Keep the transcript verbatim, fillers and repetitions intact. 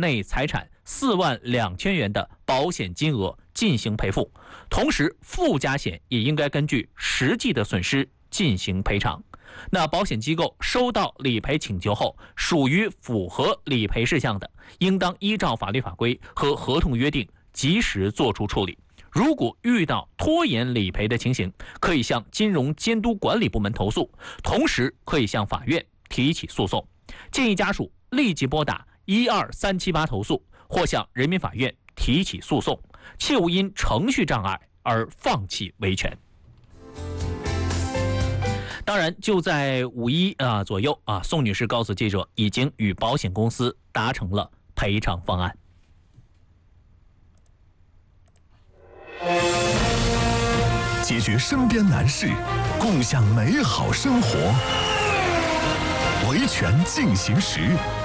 内财产四万两千元的保险金额进行赔付，同时附加险也应该根据实际的损失进行赔偿。那保险机构收到理赔请求后，属于符合理赔事项的，应当依照法律法规和合同约定及时作出处理。如果遇到拖延理赔的情形，可以向金融监督管理部门投诉，同时可以向法院提起诉讼。建议家属立即拨打一二三七八投诉，或向人民法院提起诉讼，切勿因程序障碍而放弃维权。当然，就在五一啊左右啊，宋女士告诉记者，已经与保险公司达成了赔偿方案。 解决身边难事，共享美好生活。维权进行时。